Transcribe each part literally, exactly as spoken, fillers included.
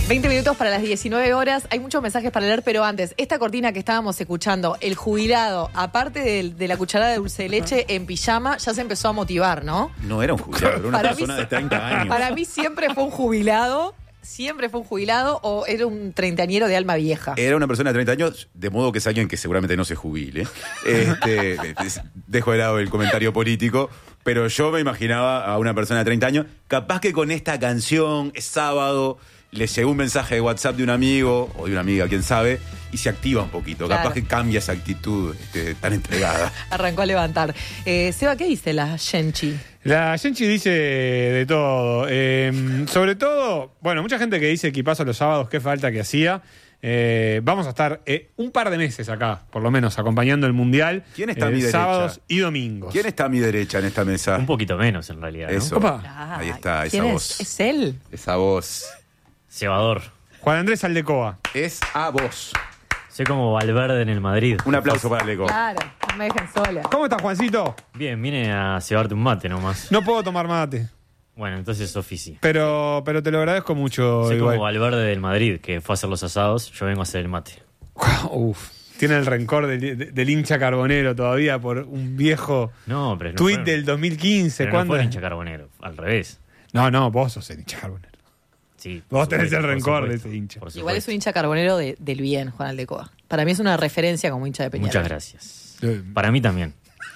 veinte minutos para las diecinueve horas. Hay muchos mensajes para leer, pero antes, esta cortina que estábamos escuchando, el jubilado, aparte de, de la cucharada de dulce de leche en pijama, ya se empezó a motivar, ¿no? No era un jubilado, era una Para persona mí- de treinta años. Para mí siempre fue un jubilado, siempre fue un jubilado o era un treintañero de alma vieja. Era una persona de treinta años, de modo que es alguien que seguramente no se jubile. Este, es- dejo de lado el comentario político, pero yo me imaginaba a una persona de treinta años, capaz que con esta canción, es sábado, le llegó un mensaje de WhatsApp de un amigo o de una amiga, quién sabe, y se activa un poquito. Claro. Capaz que cambia esa actitud este, tan entregada. Arrancó a levantar. Eh, Seba, ¿qué dice la Shenchi? La Genchi dice de todo. Eh, sobre todo, bueno, mucha gente que dice equipazo los sábados, qué falta que hacía. Eh, vamos a estar eh, un par de meses acá, por lo menos, acompañando el Mundial. ¿Quién está a eh, mi derecha? Sábados y domingos. ¿Quién está a mi derecha en esta mesa? Un poquito menos, en realidad, ¿no? Eso. Opa. Ah, Ahí está, esa ¿quién es? voz. ¿Es él? Esa voz. Cebador. Juan Andrés Aldecoa. Es a vos. Soy como Valverde en el Madrid. Un aplauso para Leco. Claro, no me dejen sola. ¿Cómo estás, Juancito? Bien, vine a cebarte un mate nomás. No puedo tomar mate, Bueno, entonces Sofi sí. pero, pero te lo agradezco mucho. Soy igual. como Valverde del Madrid, que fue a hacer los asados. Yo vengo a hacer el mate. Uf, tiene el rencor del, de- del hincha carbonero todavía por un viejo No, pero no tuit fue- del dos mil quince. pero no ¿Cuándo? fue el hincha carbonero, al revés. No, no, vos sos el hincha carbonero. Sí, Vos por tenés supuesto, el por rencor de supuesto, ese hincha. por Igual es un supuesto. hincha carbonero de- del bien, Juan Aldecoa. Para mí es una referencia como hincha de Peñarol. Muchas gracias. Eh, Para mí también.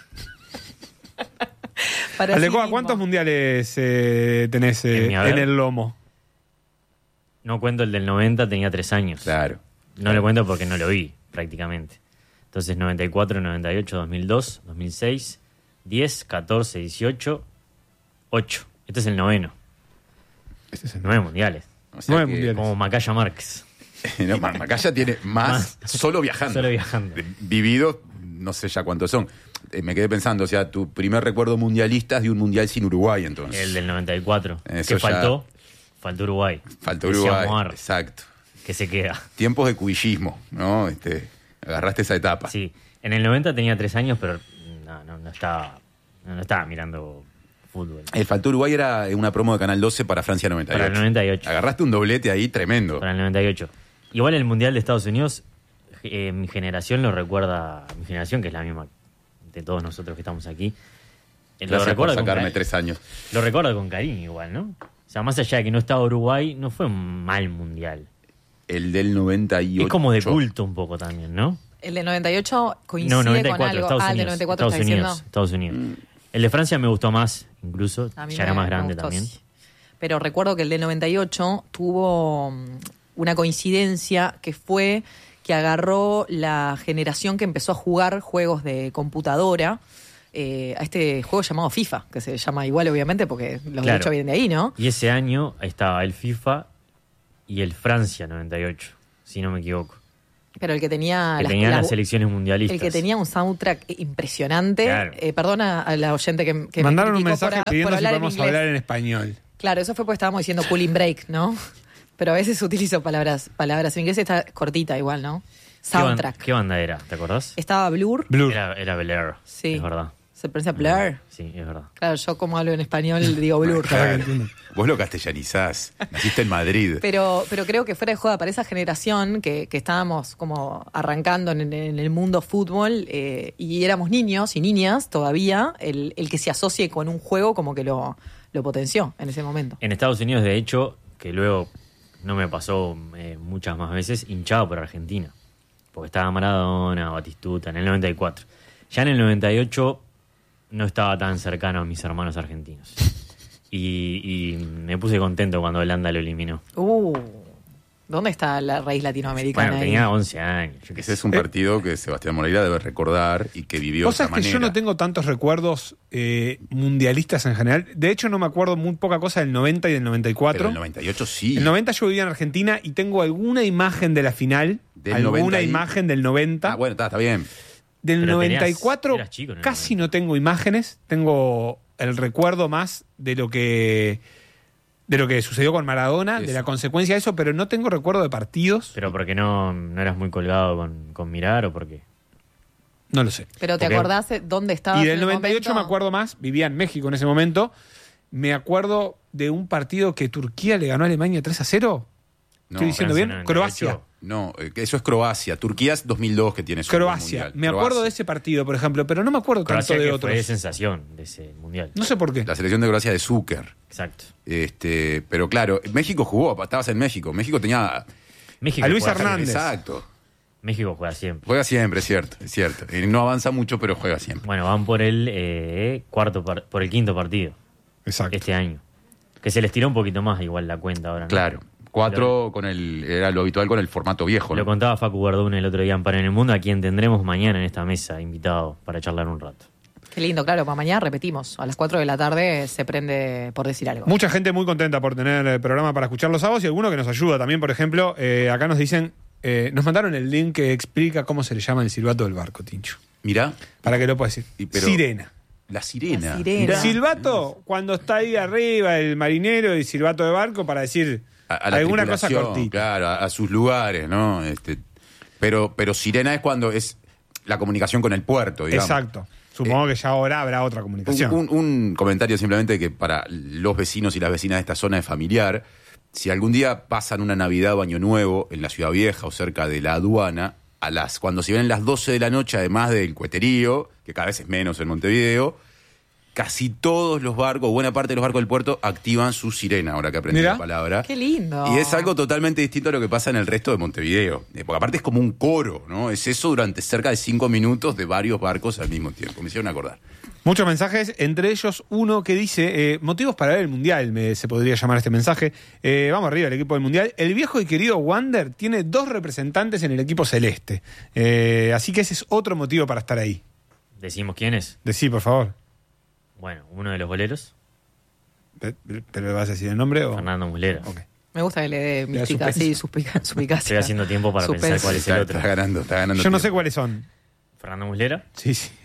Para sí Aldecoa, mismo. ¿cuántos mundiales eh, tenés eh, En mi haber. en el lomo? No cuento el del noventa, tenía tres años. Claro. No lo cuento porque no lo vi, prácticamente. Entonces, noventa y cuatro, noventa y ocho, dos mil dos, dos mil seis, diez, catorce, dieciocho, ocho. Este es el noveno. Este es el Nueve mundiales. O sea Nueve que- mundiales. Como Macaya Márquez. No, Ma- Macaya tiene más, solo viajando. Solo viajando. De- Vividos, no sé ya cuántos son. Eh, me quedé pensando, o sea, tu primer recuerdo mundialista es de un mundial sin Uruguay, entonces. El del noventa y cuatro. Eso ¿Qué ya- faltó? Faltó Uruguay. Faltó Decía Uruguay. Moar, Exacto. que se queda. Tiempos de cubillismo, ¿no? Este, agarraste esa etapa. Sí. En el noventa tenía tres años, pero no, no, no estaba, no, no estaba mirando fútbol. El Faltó Uruguay era una promo de Canal doce para Francia noventa y ocho. Para el noventa y ocho. Agarraste un doblete ahí tremendo. Para el noventa y ocho. Igual el Mundial de Estados Unidos, eh, mi generación lo recuerda, mi generación, que es la misma de todos nosotros que estamos aquí, eh, lo Gracias por recuerda, con sacarme cari- tres años. lo recuerda con cariño igual, ¿no? O sea, más allá de que no estaba Uruguay, no fue un mal Mundial. El del noventa y ocho. Es como de culto un poco también, ¿no? El de noventa y ocho coincide No, noventa y con cuatro, algo. Estados ah, el de Unidos. noventa y cuatro Estados está Unidos, diciendo. Estados Unidos. El de Francia me gustó más, incluso, A mí ya era me- más me grande gustó, también. sí. Pero recuerdo que el del noventa y ocho tuvo mm, una coincidencia que fue que agarró la generación que empezó a jugar juegos de computadora eh, a este juego llamado FIFA, que se llama igual obviamente porque los Claro. derechos vienen de ahí, ¿no? Y ese año estaba el FIFA y el Francia noventa y ocho, si no me equivoco. Pero el que tenía Que las- tenían las- las selecciones mundialistas. el que tenía un soundtrack impresionante. Claro. Eh, perdona a la oyente que, que me Mandaron un criticó mensaje por, a- pidiendo por si hablar en podemos inglés. hablar en español. Claro, eso fue porque estábamos diciendo cooling break, ¿no? Pero a veces utilizo palabras, palabras en inglés, está cortita igual, ¿no? ¿Qué, ban- Soundtrack. ¿Qué banda era? ¿Te acordás? Estaba Blur, Blur. Era, era Bel Air. Sí. Es verdad. se pronuncia Blur. Sí, es verdad. Claro, yo como hablo en español digo Blur. Claro. Vos lo castellanizás. Naciste en Madrid. Pero, pero creo que fuera de joda, para esa generación que, que estábamos como arrancando en, en el mundo fútbol eh, y éramos niños y niñas todavía, el, el que se asocie con un juego como que lo, lo potenció en ese momento. En Estados Unidos, de hecho, que luego no me pasó eh, muchas más veces, hinchado por Argentina. Porque estaba Maradona, Batistuta, en el noventa y cuatro. Ya en el noventa y ocho no estaba tan cercano a mis hermanos argentinos. Y, y me puse contento cuando Holanda lo eliminó. Uh, ¿dónde está la raíz latinoamericana? Bueno, ahí? tenía once años. Yo qué Ese sé. es un partido que Sebastián Moreira debe recordar y que vivió de Vos esa sabés que manera. yo no tengo tantos recuerdos eh, mundialistas en general. De hecho, no me acuerdo muy poca cosa del noventa y del noventa y cuatro. Pero el noventa y ocho sí. El noventa yo vivía en Argentina y tengo alguna imagen de la final. Del alguna noventa y- imagen del noventa. Ah, bueno, está, está bien. Del Pero noventa y tenías- cuatro eras chico en el casi noventa. no tengo imágenes. Tengo el recuerdo más de lo que de lo que sucedió con Maradona, Eso. de la consecuencia de eso, pero no tengo recuerdo de partidos. Pero porque no, no eras muy colgado con, con mirar o porque... No lo sé. Pero ¿te Porque- acordás de dónde estabas? Y en del el noventa y ocho me momento? acuerdo más, vivía en México en ese momento. Me acuerdo de un partido que Turquía le ganó a Alemania tres a cero. No, Estoy diciendo Francia bien. noventa y Croacia. ocho. No, eh, eso es Croacia. Turquía es dos mil dos que tiene su Croacia. mundial. Me acuerdo Croacia. de ese partido, por ejemplo, pero no me acuerdo Croacia tanto de que otros. fue sensación de ese mundial. No sé por qué. La selección de Croacia de Zucker. Exacto. Este, pero claro, México jugó, estabas en México. México tenía. México A Luis juega, Hernández. Exacto. México juega siempre. Juega siempre, es cierto, es cierto. Y no avanza mucho, pero juega siempre. Bueno, van por el eh, cuarto par- por el quinto partido Exacto. este año. Que se les tiró un poquito más igual la cuenta ahora, ¿no? Claro. Cuatro con el, era lo habitual con el formato viejo, Lo ¿no? contaba Facu Verdún el otro día en Pan en el Mundo, a quien tendremos mañana en esta mesa invitado para charlar un rato. Qué lindo, claro, para mañana repetimos. A las cuatro de la tarde se prende por decir algo. Mucha gente muy contenta por tener el programa para escuchar los sábados y alguno que nos ayuda también, por ejemplo, eh, acá nos dicen, eh, nos mandaron el link que explica cómo se le llama el silbato del barco, Tincho. Mirá, Para que lo puedas decir. Y pero- Sirena. la sirena. La sirena. Mirá. Silbato, cuando está ahí arriba el marinero y silbato de barco para decir A, a la alguna cosa tripulación, cortita. Claro, a, a sus lugares, ¿no? Este, pero, pero sirena es cuando es la comunicación con el puerto, digamos. Exacto. Supongo que ya ahora habrá otra Un, comunicación. un- un comentario simplemente que para los vecinos y las vecinas de esta zona es familiar. Si algún día pasan una Navidad o Año Nuevo en la Ciudad Vieja o cerca de la aduana, a las cuando se ven las doce de la noche, además del cueterío, que cada vez es menos en Montevideo, casi todos los barcos, buena parte de los barcos del puerto, activan su sirena, ahora que aprendí Mirá. la palabra. Qué lindo. Y es algo totalmente distinto a lo que pasa en el resto de Montevideo. Eh, Porque aparte es como un coro, ¿no? Es eso durante cerca de cinco minutos de varios barcos al mismo tiempo. Me hicieron acordar. Muchos mensajes, entre ellos uno que dice, eh, motivos para ver el Mundial, me, se podría llamar este mensaje. Eh, vamos arriba, el equipo del Mundial. El viejo y querido Wander tiene dos representantes en el equipo celeste. Eh, así que ese es otro motivo para estar ahí. ¿Decimos quién es? Decí, por favor. Bueno, uno de los boleros, Pe- ¿Pero vas a decir el nombre o...? Fernando Muslera. Ok. Me gusta que le dé Le da mística, suspenso. sí, suspica- suspicacia. Estoy haciendo tiempo para pensar Suspenso. cuál es el Está, otro. está ganando, está ganando. Yo no sé tiempo. cuáles son. Fernando Muslera. Sí, sí.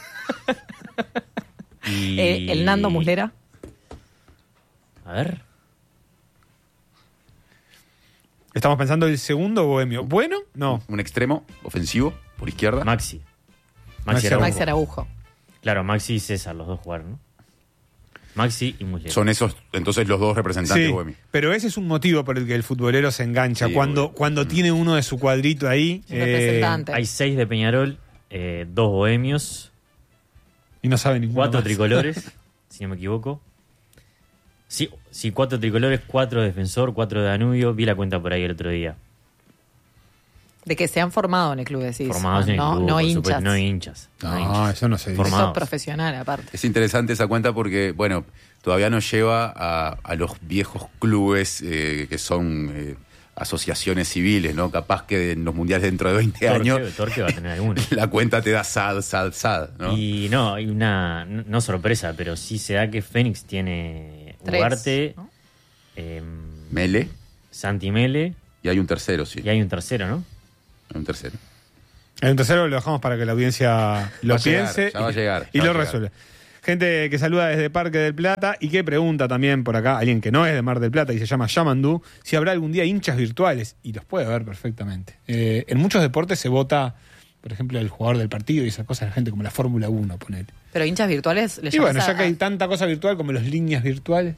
Y... Eh, el Nando Muslera. A ver. ¿Estamos pensando el segundo bohemio? ¿Bueno? No. Un extremo ofensivo por izquierda. Maxi. Maxi Maxi Araujo. Maxi Araujo. Claro, Maxi y César, los dos jugaron, ¿no? Maxi y Muslera. Son esos, entonces, los dos representantes Sí, bohemios. pero ese es un motivo por el que el futbolero se engancha. Sí, cuando obvio. cuando Mm. tiene uno de su cuadrito ahí Un eh, representante. Hay seis de Peñarol, eh, dos bohemios, y no sabe ninguno cuatro más. tricolores, si no me equivoco. Sí, sí, cuatro tricolores, cuatro defensor, cuatro de Danubio. Vi la cuenta por ahí el otro día. De que se han formado en el club, decís. Formados en el no, club, no por hinchas. supuesto, no hinchas. no No, hinchas. eso no se dice. Formados. Eso es profesional, aparte. Es interesante esa cuenta porque, bueno, todavía nos lleva a, a los viejos clubes eh, que son eh, asociaciones civiles, ¿no? Capaz que en los mundiales dentro de veinte años Torque, Torque va a tener alguna. la cuenta te da sad, sad, sad, ¿no? Y no, hay una, no no sorpresa, pero sí se da que Fénix tiene Tres, Ugarte, ¿no? eh, Mele Santi Mele y hay un tercero, sí. y hay un tercero, ¿no? Hay un tercero. El tercero lo dejamos para que la audiencia lo Va a llegar, piense ya va a y- llegar, y ya va lo a llegar. resuelve. Gente que saluda desde Parque del Plata y que pregunta también por acá, alguien que no es de Mar del Plata y se llama Yamandú, si habrá algún día hinchas virtuales. Y los puede haber perfectamente. Eh, en muchos deportes se vota, por ejemplo, el jugador del partido y esas cosas, la gente como la Fórmula uno, ponele. Pero hinchas virtuales le Y bueno, llamas ya a- que hay tanta cosa virtual como las líneas virtuales,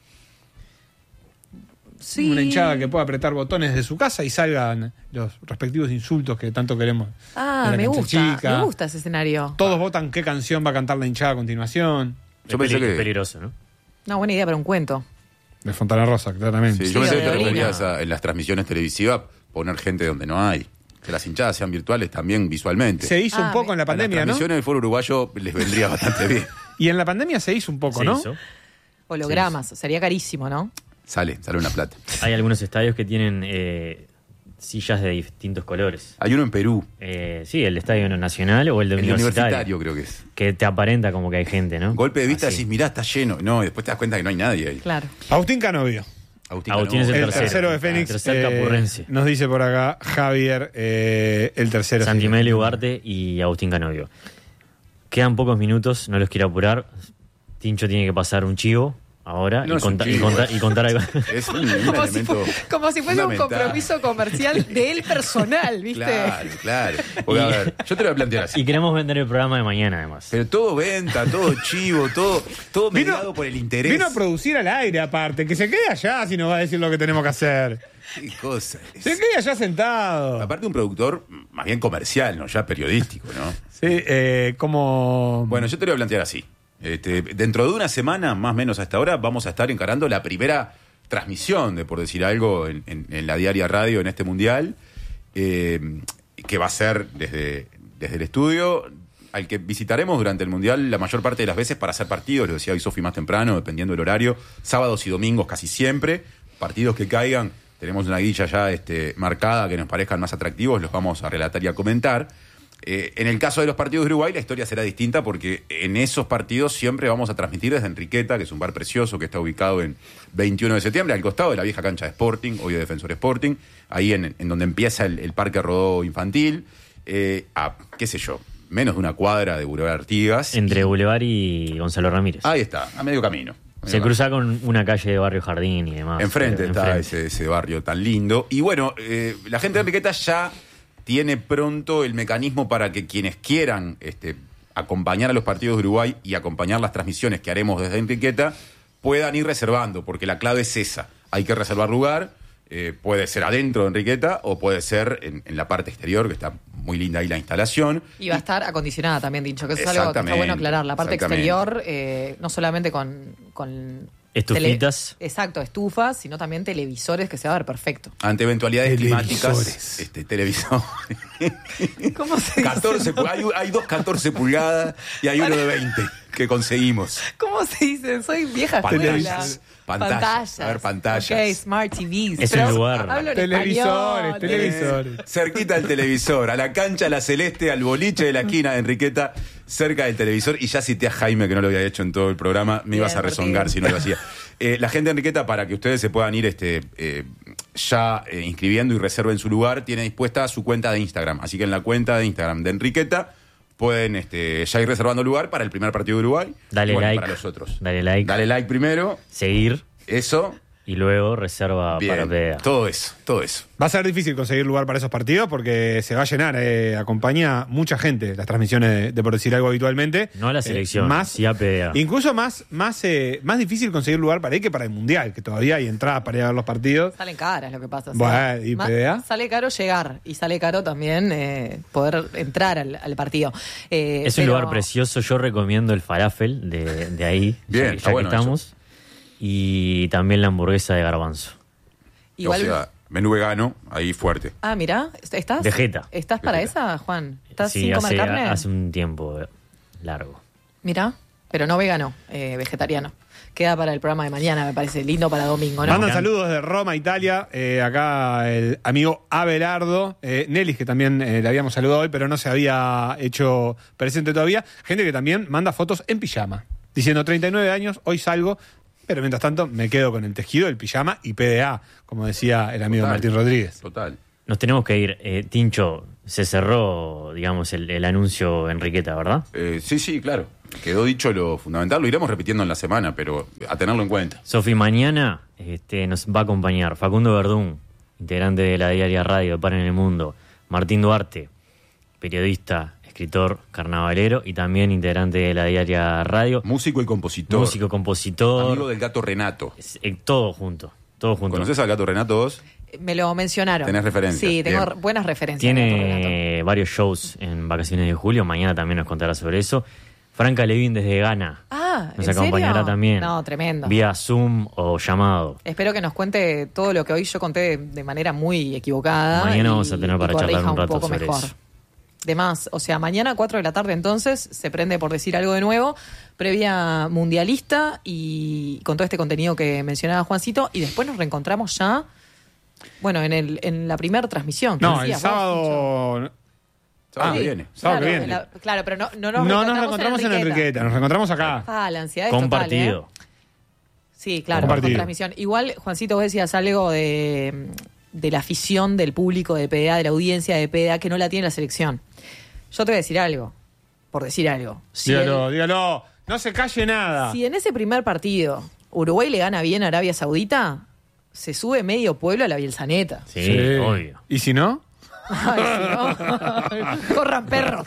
Sí. una hinchada que pueda apretar botones de su casa y salgan los respectivos insultos que tanto queremos. Ah, de la me cancha gusta. chica. Me gusta ese escenario. Todos votan qué canción va a cantar la hinchada a continuación. Yo Es pensé peli- que- peligroso, ¿no? Una buena idea para un cuento. De Fontana Rosa, claramente. Sí, yo Sí, pensé que te de Dolina. referías a, en las transmisiones televisivas, poner gente donde no hay. Que las hinchadas sean virtuales también visualmente. Se hizo Ah, un poco me- en la A las pandemia, ¿no? transmisiones del foro uruguayo les vendría bastante bien. Y en la pandemia se hizo un poco, Se ¿no? hizo. Hologramas. Sería carísimo, ¿no? Sale, sale una plata. Hay algunos estadios que tienen eh, sillas de distintos colores. Hay uno en Perú, Eh, sí, el Estadio Nacional o el de el universitario, universitario creo que es. que te aparenta como que hay gente, ¿no? Golpe de vista, Así. decís, mirá, está lleno. No, y después te das cuenta que no hay nadie ahí. Claro. Agustín Canovio, Agustín, Agustín es el el tercero. tercero de Fénix. El tercer eh, capurrense. nos dice por acá Javier, eh, el tercero. Santi sí. Mele, Ugarte y Agustín Canovio. Quedan pocos minutos, no los quiero apurar. Tincho tiene que pasar un chivo ahora No y, es un conta- y, chivo, conta- es- y contar algo. Es un, un Como si, elemento fu- como si fuese un fundamental. compromiso comercial de él personal, ¿viste? Claro, claro. Porque, a ver, yo te lo voy a plantear así. Y queremos vender el programa de mañana, además. Pero todo venta, todo chivo, todo, todo Vino- mediado por el interés. Vino a producir al aire, aparte. Que se quede allá si nos va a decir lo que tenemos que hacer. Qué cosa. Es- Se quede allá sentado. Aparte un productor más bien comercial, no ya periodístico, ¿no? Sí, eh, como... Bueno, yo te lo voy a plantear así. Este, dentro de una semana, más o menos a esta hora, vamos a estar encarando la primera transmisión, de por decir algo, en, en- en la Diaria Radio en este Mundial, eh, que va a ser desde, desde el estudio, al que visitaremos durante el Mundial la mayor parte de las veces para hacer partidos, lo decía hoy Sofi más temprano, dependiendo del horario, sábados y domingos casi siempre, partidos que caigan, tenemos una guilla ya este, marcada que nos parezcan más atractivos, los vamos a relatar y a comentar. Eh, en el caso de los partidos de Uruguay la historia será distinta porque en esos partidos siempre vamos a transmitir desde Enriqueta, que es un bar precioso que está ubicado en veintiuno de septiembre, al costado de la vieja cancha de Sporting, hoy de Defensor Sporting, ahí en, en donde empieza el, el Parque Rodó Infantil, eh, a, qué sé yo, menos de una cuadra de Boulevard Artigas. Entre Boulevard y Gonzalo Ramírez. Ahí está, a medio camino. Se cruza con una calle de Barrio Jardín y demás. Enfrente pero está enfrente. Ese, ese barrio tan lindo. Y bueno, eh, la gente de Enriqueta ya tiene pronto el mecanismo para que quienes quieran este, acompañar a los partidos de Uruguay y acompañar las transmisiones que haremos desde Enriqueta puedan ir reservando, porque la clave es esa. Hay que reservar lugar, eh, puede ser adentro de Enriqueta o puede ser en, en la parte exterior, que está muy linda ahí la instalación. Y va a estar acondicionada también, dicho, que eso es algo que está Exactamente, bueno aclarar. La parte exactamente. exterior, eh, no solamente con... con Estufitas. tele- exacto, estufas, sino también televisores que se va a ver perfecto. Ante eventualidades Televisores. climáticas, este, televisor. ¿Cómo se dice? catorce, pu- hay, hay dos catorce pulgadas y hay uno de veinte que conseguimos. ¿Cómo se dice? Soy vieja Pantallas. escuela. Pantallas. A ver, pantallas. Ok, Smart T Vs. Es Pero un lugar. hablo en Televisores, español. televisores. Cerquita del televisor, a la cancha, a la celeste, al boliche de la esquina de Enriqueta, cerca del televisor. Y ya cité a Jaime, que no lo había hecho en todo el programa, me Bien, ibas a rezongar Martín. si no lo hacía. Eh, la gente de Enriqueta, para que ustedes se puedan ir este, eh, ya eh, inscribiendo y reserven su lugar, tiene dispuesta su cuenta de Instagram. Así que en la cuenta de Instagram de Enriqueta pueden este, ya ir reservando lugar para el primer partido de Uruguay. Dale Bueno, like. para los otros. Dale like. Dale like primero, Seguir eso. y luego reserva Bien, para P D A. todo eso, todo eso. Va a ser difícil conseguir lugar para esos partidos porque se va a llenar, eh, acompaña mucha gente las transmisiones de, de por decir algo habitualmente. No a la Eh, selección, más, sí a P D A. Incluso más, más, eh, más difícil conseguir lugar para ir que para el Mundial, que todavía hay entradas para ir a ver los partidos. Salen caras lo que pasa. Bueno, ¿y ma- P D A? Sale caro llegar y sale caro también eh, poder entrar al, al partido. Eh, Es un pero- lugar precioso, yo recomiendo el falafel de, de ahí, Bien, ya, está ya que bueno estamos. Y también la hamburguesa de garbanzo. Igual, O sea, menú vegano, ahí fuerte. ah, mirá, ¿estás? Vegeta. ¿Estás para Vegeta. esa, Juan? ¿Estás Sí, sin comer hace, carne? hace un tiempo largo. Mirá, pero no vegano, eh, vegetariano. Queda para el programa de mañana, me parece lindo para domingo, ¿no? Mandan saludos desde Roma, Italia. Eh, acá el amigo Abelardo. Eh, Nelis, que también eh, le habíamos saludado hoy, pero no se había hecho presente todavía. Gente que también manda fotos en pijama. Diciendo treinta y nueve años, hoy salgo, pero mientras tanto me quedo con el tejido, el pijama y P D A, como decía el amigo Total. Martín Rodríguez. Total. Nos tenemos que ir. Eh, Tincho, se cerró, digamos, el, el anuncio Enriqueta, ¿verdad? Eh, sí, sí, claro. Quedó dicho lo fundamental. Lo iremos repitiendo en la semana, pero a tenerlo en cuenta. Sofi, mañana este, nos va a acompañar Facundo Verdún, integrante de la Diaria Radio de Pan en el Mundo, Martín Duarte, periodista, escritor, carnavalero y también integrante de la Diaria Radio, Músico y compositor. músico, compositor, Amigo del gato Renato. es- eh, todo junto, todo junto. ¿Conoces al gato Renato vos? Me lo mencionaron. ¿Tenés referencias? Sí, tengo Bien. buenas referencias. Renato. Tiene varios shows en vacaciones de julio, mañana también nos contará sobre eso. Franca Levin desde Ghana Ah, nos ¿en acompañará serio? también. No, tremendo. Vía Zoom o llamado. Espero que nos cuente todo lo que hoy yo conté de, de manera muy equivocada. Mañana y- vamos a tener y para charlar corrija un rato poco sobre mejor. eso. De más, o sea, mañana cuatro de la tarde entonces se prende por decir algo de nuevo, previa mundialista y con todo este contenido que mencionaba Juancito y después nos reencontramos ya, bueno, en el en la primera transmisión. que No, el decías vos, sábado. Sábado Ah, que viene. sábado Claro, que viene. la- claro, pero no, no nos No reencontramos, nos reencontramos en Enriqueta, nos reencontramos acá. Ah, la ansiedad es total, Compartido. ¿eh? Sí, claro, Compartido. con transmisión. Igual, Juancito, vos decías algo de, de la afición del público de P D A, de la audiencia de P D A, que no la tiene la selección. Yo te voy a decir algo, por decir algo. Si, Dígalo, el- dígalo. No se calle nada. si en ese primer partido Uruguay le gana bien a Arabia Saudita, se sube medio pueblo a la Bielsaneta. Sí, sí, obvio. ¿Y si no? Ay, si no, corran perros.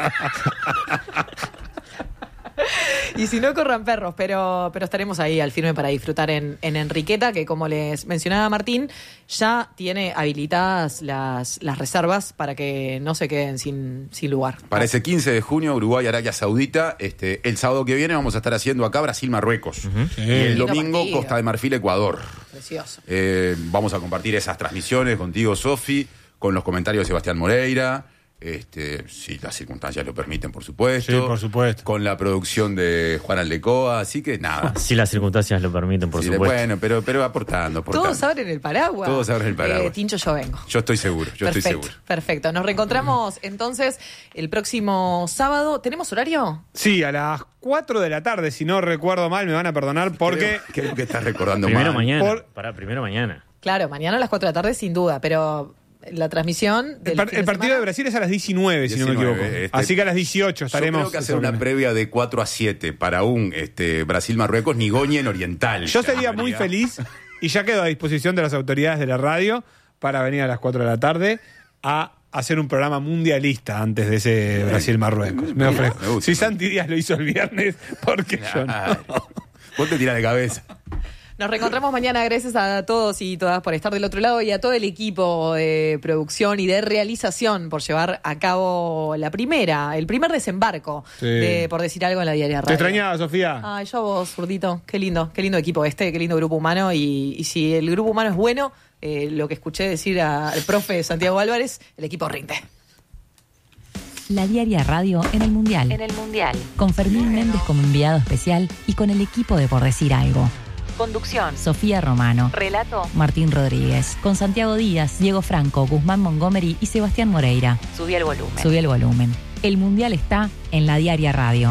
Y si no, corran perros, pero, pero estaremos ahí al firme para disfrutar en, en Enriqueta, que como les mencionaba Martín, ya tiene habilitadas las, las reservas para que no se queden sin, sin lugar. Para ese quince de junio, Uruguay, Arabia Saudita. Este, el sábado que viene vamos a estar haciendo acá Brasil-Marruecos. Uh-huh. Sí. Y el Lindo domingo, partido. Costa de Marfil, Ecuador. Precioso. Eh, vamos a compartir esas transmisiones contigo, Sofi, con los comentarios de Sebastián Moreira. Este, si las circunstancias lo permiten, por supuesto. Sí, por supuesto. Con la producción de Juan Aldecoa, así que nada. Si las circunstancias lo permiten, por Sí, supuesto. Bueno, pero, pero aportando, aportando. Todos abren el paraguas. Todos abren el paraguas. Eh, Tincho, yo vengo. Yo estoy seguro, yo perfecto, estoy seguro. Perfecto. Nos reencontramos entonces el próximo sábado. ¿Tenemos horario? Sí, a las cuatro de la tarde, si no recuerdo mal, me van a perdonar porque... Creo, creo que estás recordando Primero mal. mañana. Por- Pará, primero mañana. Claro, mañana a las cuatro de la tarde sin duda, pero la transmisión del El, par- fin el partido semana- de Brasil es a las diecinueve, si no me diecinueve, equivoco. este- Así que a las dieciocho estaremos... Yo creo que hacer una previa de cuatro a siete para un este, Brasil-Marruecos, Nigoña en Oriental. Yo sería muy feliz, y ya quedo a disposición de las autoridades de la radio, para venir a las cuatro de la tarde a hacer un programa mundialista antes de ese Brasil-Marruecos. Me ofrezco. Me gusta. Si Santi Díaz lo hizo el viernes, ¿por qué yo no? Vos te tirás de cabeza. Nos reencontramos mañana. Gracias a todos y todas por estar del otro lado y a todo el equipo de producción y de realización por llevar a cabo la primera, el primer desembarco, Sí. de, por decir algo, en la Diaria ¿Te Radio. extrañaba, Sofía? Ay, yo a vos, zurdito. Qué lindo, qué lindo equipo este, qué lindo grupo humano. Y, y si el grupo humano es bueno, eh, lo que escuché decir a- al profe Santiago Álvarez, el equipo rinde. La Diaria Radio en el Mundial. En el Mundial. Con Fermín Méndez como enviado especial y con el equipo de Por Decir Algo. Conducción. Sofía Romano. Relato. Martín Rodríguez. Con Santiago Díaz, Diego Franco, Guzmán Montgomery y Sebastián Moreira. Subí el volumen. Subí el volumen. El Mundial está en la Diaria Radio.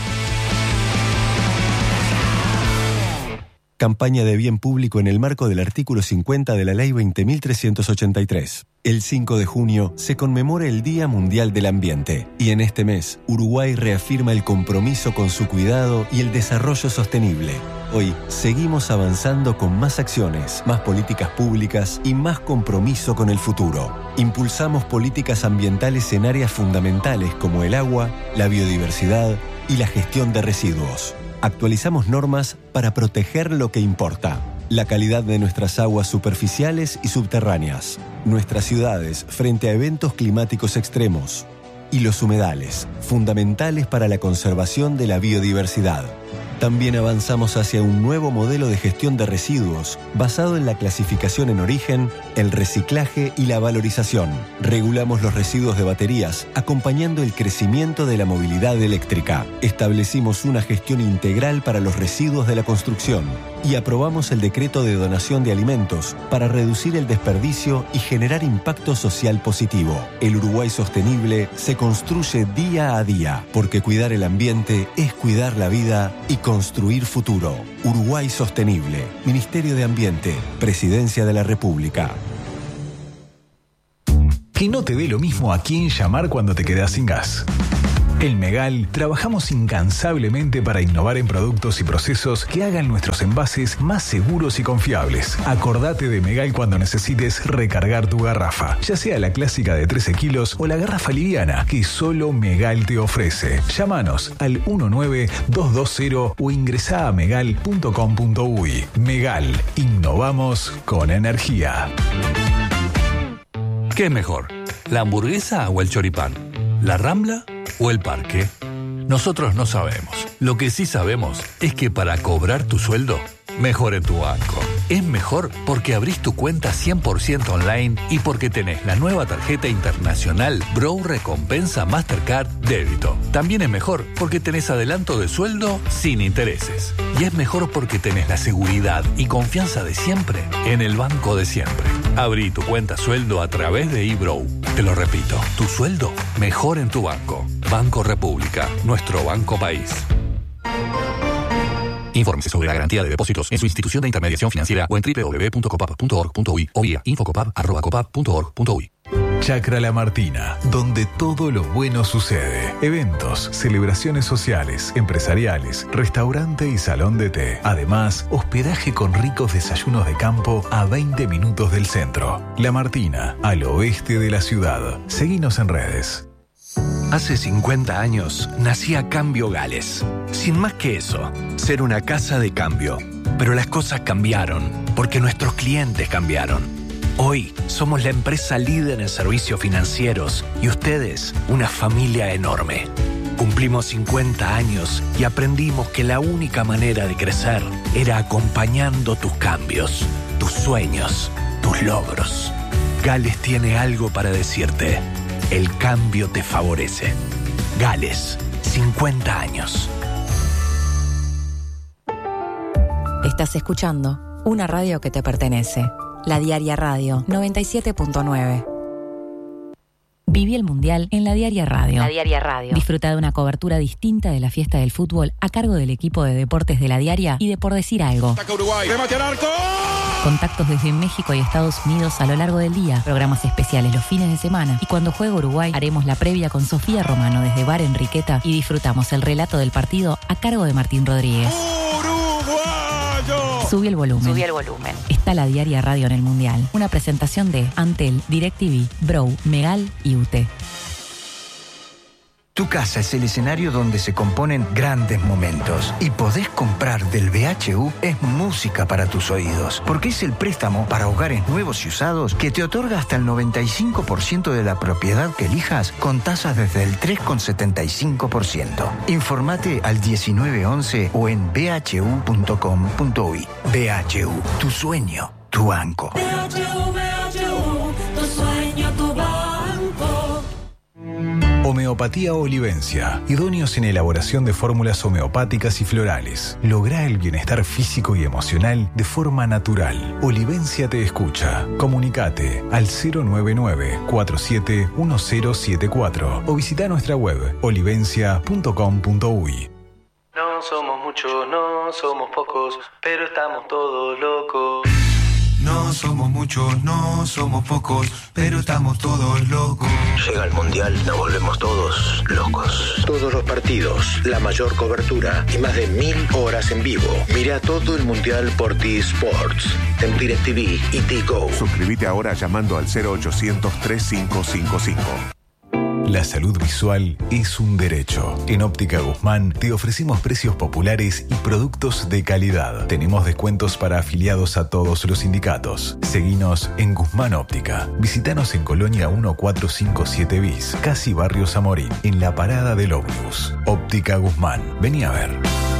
Campaña de bien público en el marco del artículo cincuenta de la Ley veinte mil trescientos ochenta y tres. El cinco de junio se conmemora el Día Mundial del Ambiente y en este mes Uruguay reafirma el compromiso con su cuidado y el desarrollo sostenible. Hoy seguimos avanzando con más acciones, más políticas públicas y más compromiso con el futuro. Impulsamos políticas ambientales en áreas fundamentales como el agua, la biodiversidad y la gestión de residuos. Actualizamos normas para proteger lo que importa. La calidad de nuestras aguas superficiales y subterráneas. Nuestras ciudades frente a eventos climáticos extremos. Y los humedales, fundamentales para la conservación de la biodiversidad. También avanzamos hacia un nuevo modelo de gestión de residuos basado en la clasificación en origen, el reciclaje y la valorización. Regulamos los residuos de baterías, acompañando el crecimiento de la movilidad eléctrica. Establecimos una gestión integral para los residuos de la construcción y aprobamos el decreto de donación de alimentos para reducir el desperdicio y generar impacto social positivo. El Uruguay sostenible se construye día a día, porque cuidar el ambiente es cuidar la vida y construir futuro. Uruguay Sostenible, Ministerio de Ambiente, Presidencia de la República. Que no te dé lo mismo a quién llamar cuando te quedas sin gas. En Megal trabajamos incansablemente para innovar en productos y procesos que hagan nuestros envases más seguros y confiables. Acordate de Megal cuando necesites recargar tu garrafa, ya sea la clásica de trece kilos o la garrafa liviana que solo Megal te ofrece. Llámanos al uno nueve dos dos cero o ingresá a megal punto com punto uy. Megal, innovamos con energía. ¿Qué es mejor? ¿La hamburguesa o el choripán? ¿La Rambla o el parque? Nosotros no sabemos. Lo que sí sabemos es que para cobrar tu sueldo, mejor en tu banco. Es mejor porque abrís tu cuenta cien por ciento online y porque tenés la nueva tarjeta internacional Bro Recompensa Mastercard Débito. También es mejor porque tenés adelanto de sueldo sin intereses. Y es mejor porque tenés la seguridad y confianza de siempre en el banco de siempre. Abrí tu cuenta sueldo a través de eBrow. Te lo repito, tu sueldo mejor en tu banco. Banco República, nuestro banco país. Infórmese sobre la garantía de depósitos en su institución de intermediación financiera o en doble u doble u doble u punto copap punto org punto uy o vía infocopap arroba copap punto org punto uy. Chacra La Martina, donde todo lo bueno sucede. Eventos, celebraciones sociales, empresariales, restaurante y salón de té. Además, hospedaje con ricos desayunos de campo a veinte minutos del centro. La Martina, al oeste de la ciudad. Seguinos en redes. Hace cincuenta años nacía Cambio Gales. Sin más que eso, ser una casa de cambio. Pero las cosas cambiaron, porque nuestros clientes cambiaron. Hoy somos la empresa líder en servicios financieros y ustedes una familia enorme. Cumplimos cincuenta años y aprendimos que la única manera de crecer era acompañando tus cambios, tus sueños, tus logros. Gales tiene algo para decirte. El cambio te favorece. Gales, cincuenta años. Estás escuchando una radio que te pertenece. La Diaria Radio noventa y siete punto nueve. Viví el Mundial en La Diaria Radio. La Diaria Radio. Disfruta de una cobertura distinta de la fiesta del fútbol a cargo del equipo de deportes de La Diaria y de Por Decir Algo. Ataca Uruguay. ¡Remate al arco! Contactos desde México y Estados Unidos a lo largo del día, programas especiales los fines de semana y cuando juega Uruguay haremos la previa con Sofía Romano desde Bar Enriqueta y disfrutamos el relato del partido a cargo de Martín Rodríguez. ¡Uruguayo! Subí el volumen. Subí el volumen. Está La Diaria Radio en el Mundial. Una presentación de Antel, DirecTV, Bro, Megal y U T E. Tu casa es el escenario donde se componen grandes momentos. Y podés comprar del B H U es música para tus oídos. Porque es el préstamo para hogares nuevos y usados que te otorga hasta el noventa y cinco por ciento de la propiedad que elijas con tasas desde el tres coma setenta y cinco por ciento. Informate al diecinueve once o en b h u punto com punto u y. B H U, tu sueño, tu banco. B H U, B H U, tu sueño, tu banco. Homeopatía Olivencia, idóneos en elaboración de fórmulas homeopáticas y florales. Logra el bienestar físico y emocional de forma natural. Olivencia te escucha. Comunicate al cero nueve nueve, cuatro siete uno cero siete cuatro o visita nuestra web olivencia punto com punto u y. No somos muchos, no somos pocos, pero estamos todos locos. No somos muchos, no somos pocos, pero estamos todos locos. Llega el Mundial, nos volvemos todos locos. Todos los partidos, la mayor cobertura y más de mil horas en vivo. Mira todo el Mundial por T-Sports, en DirecTV y T-Go. Suscríbete ahora llamando al cero ochocientos, treinta y cinco cincuenta y cinco. La salud visual es un derecho. En Óptica Guzmán te ofrecemos precios populares y productos de calidad. Tenemos descuentos para afiliados a todos los sindicatos. Seguinos en Guzmán Óptica. Visítanos en Colonia mil cuatrocientos cincuenta y siete bis, casi Barrio Zamorín, en la parada del ómnibus. Óptica Guzmán. Vení a ver.